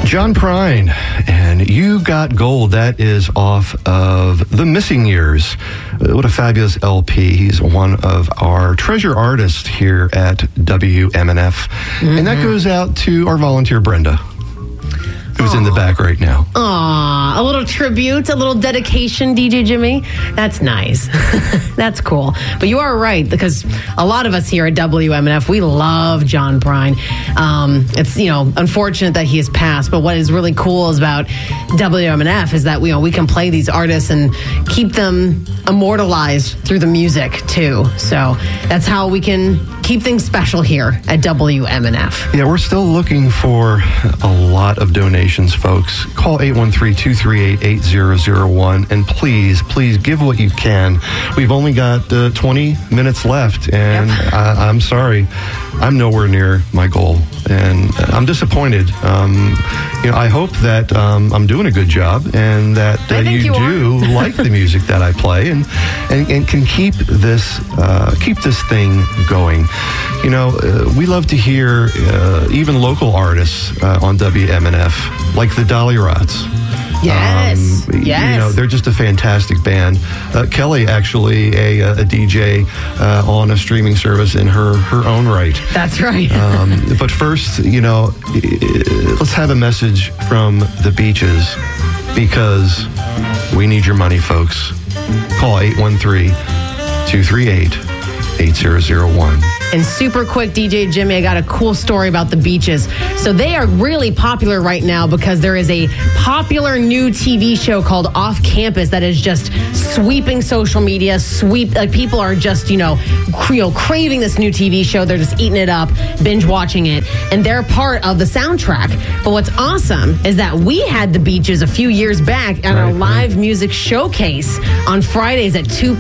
John Prine, and You Got Gold. That is off of The Missing Years. What a fabulous LP. He's one of our treasure artists here at WMNF. And that goes out to our volunteer, Brenda, who's in the back right now. Aw, a little tribute, a little dedication, DJ Jimmy. That's nice. That's cool. But you are right, because a lot of us here at WMNF, we love John Prine. It's, unfortunate that he has passed, but what is really cool is about WMNF is that, we can play these artists and keep them immortalized through the music, too. So that's how we can keep things special here at WMNF. Yeah, we're still looking for a lot of donations, folks. Call 813-238-8001, and please give what you can. We've only got 20 minutes left, and I'm sorry, I'm nowhere near my goal, and I'm disappointed. I hope that I'm doing a good job, and that you do like the music that I play, and can keep this thing going. We love to hear even local artists on WMNF, like the Dolly Rots. Yes. They're just a fantastic band. Kelly, actually, a DJ on a streaming service in her own right. That's right. But first, let's have a message from the Beaches, because we need your money, folks. Call 813-238-8001. And super quick, DJ Jimmy, I got a cool story about the Beaches. So they are really popular right now because there is a popular new TV show called Off Campus that is just sweeping social media. People are just, craving this new TV show. They're just eating it up, binge watching it, and they're part of the soundtrack. But what's awesome is that we had the Beaches a few years back at our live music showcase on Fridays at 2